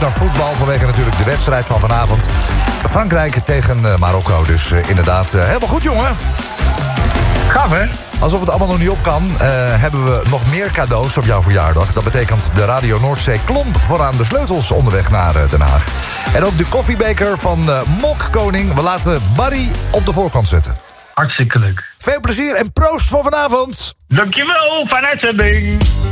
naar voetbal vanwege natuurlijk de wedstrijd van vanavond. Frankrijk tegen Marokko. Dus inderdaad helemaal goed, jongen. Gaaf, hè? Alsof het allemaal nog niet op kan, hebben we nog meer cadeaus op jouw verjaardag. Dat betekent de Radio Noordzee klomp vooraan de sleutels onderweg naar Den Haag. En ook de koffiebeker van Mok Koning. We laten Barry op de voorkant zetten. Hartstikke leuk. Veel plezier en proost voor vanavond. Dankjewel, fijne uitzending.